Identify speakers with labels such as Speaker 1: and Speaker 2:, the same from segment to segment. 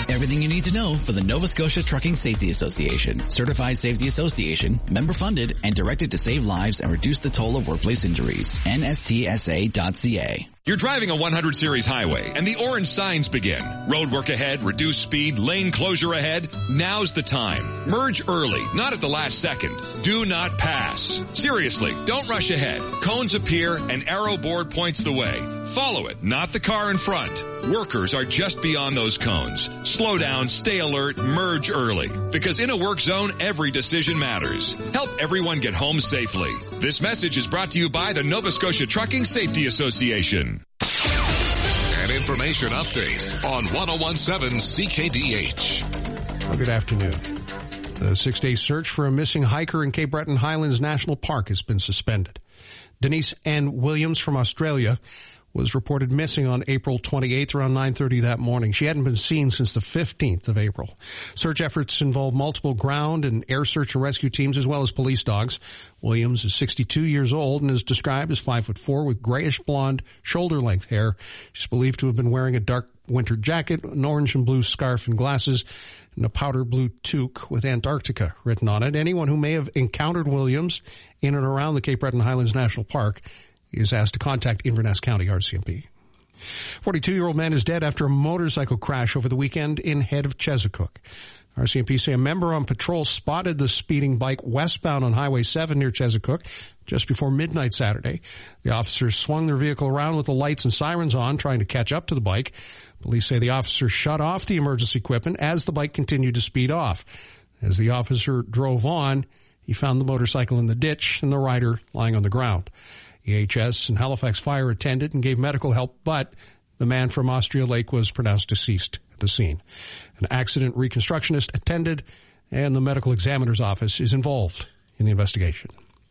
Speaker 1: Everything you need to know for the Nova Scotia Trucking Safety Association. Certified Safety Association, member funded and directed to save lives and reduce the toll of workplace injuries. NSTSA.ca.
Speaker 2: You're driving a 100 series highway and the orange signs begin. Road work ahead, reduced speed, lane closure ahead. Now's the time. Merge early, not at the last second. Do not pass. Seriously, don't rush ahead. Cones appear, an arrow board points the way. Follow it, not the car in front. Workers are just beyond those cones. Slow down, stay alert, merge early. Because in a work zone, every decision matters. Help everyone get home safely. This message is brought to you by the Nova Scotia Trucking Safety Association.
Speaker 3: An information update on 101.7 CKDH.
Speaker 4: Well, good afternoon. The 6-day search for a missing hiker in Cape Breton Highlands National Park has been suspended. Denise Ann Williams from Australia was reported missing on April 28th around 9:30 that morning. She hadn't been seen since the 15th of April. Search efforts involve multiple ground and air search and rescue teams as well as police dogs. Williams is 62 years old and is described as 5'4" with grayish blonde shoulder-length hair. She's believed to have been wearing a dark winter jacket, an orange and blue scarf and glasses, and a powder blue toque with Antarctica written on it. Anyone who may have encountered Williams in and around the Cape Breton Highlands National Park is asked to contact Inverness County RCMP. 42-year-old man is dead after a motorcycle crash over the weekend in Head of Chesapeake. RCMP say a member on patrol spotted the speeding bike westbound on Highway 7 near Chesapeake just before midnight Saturday. The officers swung their vehicle around with the lights and sirens on, trying to catch up to the bike. Police say the officer shut off the emergency equipment as the bike continued to speed off. As the officer drove on, he found the motorcycle in the ditch and the rider lying on the ground. EHS and Halifax Fire attended and gave medical help, but the man from Austria Lake was pronounced deceased at the scene. An accident reconstructionist attended, and the medical examiner's office is involved in the investigation.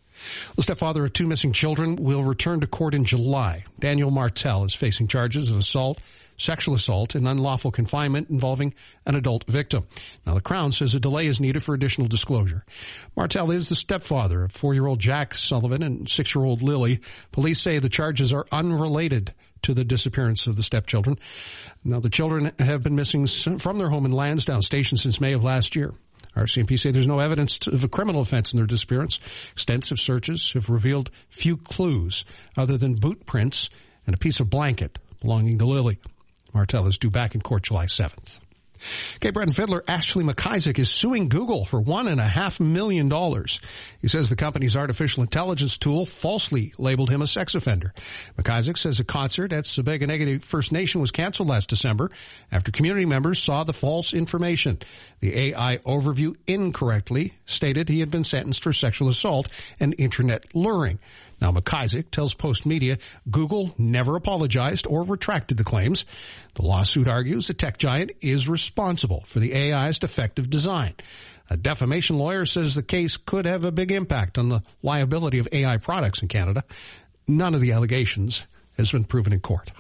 Speaker 4: The stepfather of two missing children will return to court in July. Daniel Martel is facing charges of assault, sexual assault, and unlawful confinement involving an adult victim. Now, the Crown says a delay is needed for additional disclosure. Martel is the stepfather of 4-year-old Jack Sullivan and 6-year-old Lily. Police say the charges are unrelated to the disappearance of the stepchildren. Now, the children have been missing from their home in Lansdowne Station since May of last year. RCMP say there's no evidence of a criminal offense in their disappearance. Extensive searches have revealed few clues other than boot prints and a piece of blanket belonging to Lily. Martel is due back in court July 7th. Cape Breton fiddler Ashley McIsaac is suing Google for $1.5 million. He says the company's artificial intelligence tool falsely labeled him a sex offender. McIsaac says a concert at Sebeganegate First Nation was canceled last December after community members saw the false information. The AI overview incorrectly stated he had been sentenced for sexual assault and internet luring. Now, McIsaac tells Post Media Google never apologized or retracted the claims. The lawsuit argues the tech giant is responsible for the AI's defective design. A defamation lawyer says the case could have a big impact on the liability of AI products in Canada. None of the allegations has been proven in court.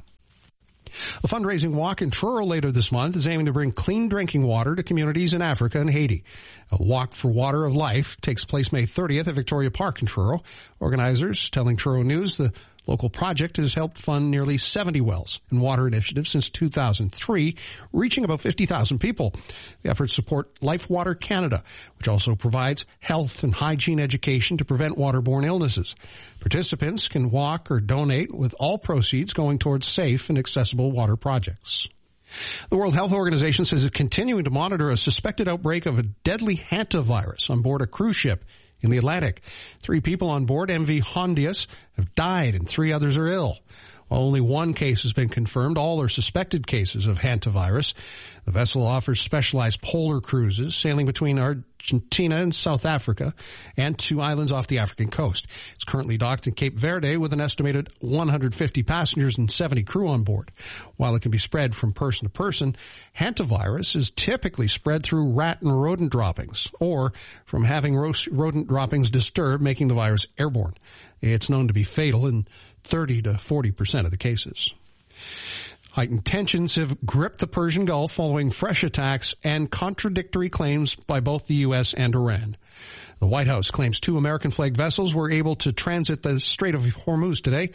Speaker 4: A fundraising walk in Truro later this month is aiming to bring clean drinking water to communities in Africa and Haiti. A Walk for Water of Life takes place May 30th at Victoria Park in Truro. Organizers telling Truro News the local project has helped fund nearly 70 wells and water initiatives since 2003, reaching about 50,000 people. The efforts support Life Water Canada, which also provides health and hygiene education to prevent waterborne illnesses. Participants can walk or donate, with all proceeds going towards safe and accessible water projects. The World Health Organization says it's continuing to monitor a suspected outbreak of a deadly hantavirus on board a cruise ship in the Atlantic. 3 people on board MV Hondius have died and 3 others are ill. While only 1 case has been confirmed, all are suspected cases of hantavirus. The vessel offers specialized polar cruises, sailing between Argentina and South Africa and 2 islands off the African coast. It's currently docked in Cape Verde with an estimated 150 passengers and 70 crew on board. While it can be spread from person to person, hantavirus is typically spread through rat and rodent droppings or from having rodent droppings disturbed, making the virus airborne. It's known to be fatal in 30 to 40% of the cases. Heightened tensions have gripped the Persian Gulf following fresh attacks and contradictory claims by both the U.S. and Iran. The White House claims 2 American-flagged vessels were able to transit the Strait of Hormuz today. The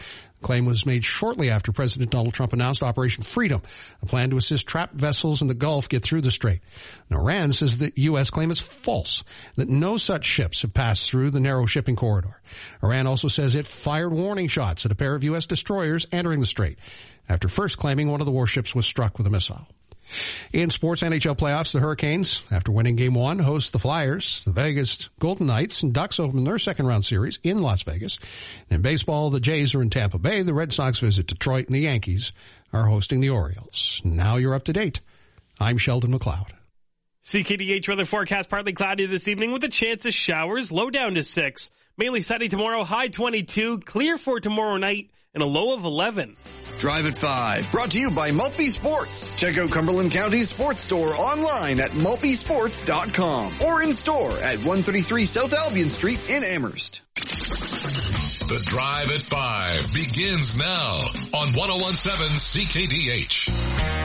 Speaker 4: Claim was made shortly after President Donald Trump announced Operation Freedom, a plan to assist trapped vessels in the Gulf get through the strait. And Iran says the U.S. claim is false, that no such ships have passed through the narrow shipping corridor. Iran also says it fired warning shots at a pair of U.S. destroyers entering the strait, after first claiming one of the warships was struck with a missile. In sports, NHL playoffs, the Hurricanes, after winning Game 1, host the Flyers. The Vegas Golden Knights and Ducks open their second-round series in Las Vegas. In baseball, the Jays are in Tampa Bay, the Red Sox visit Detroit, and the Yankees are hosting the Orioles. Now you're up to date. I'm Sheldon McLeod.
Speaker 5: CKDH weather forecast, partly cloudy this evening with a chance of showers, low down to 6. Mainly sunny tomorrow, high 22, clear for tomorrow night, and a low of 11.
Speaker 6: Drive at 5, brought to you by Mulpey Sports. Check out Cumberland County's sports store online at mulpeysports.com or in store at 133 South Albion Street in Amherst.
Speaker 3: The Drive at 5 begins now on 101.7 CKDH.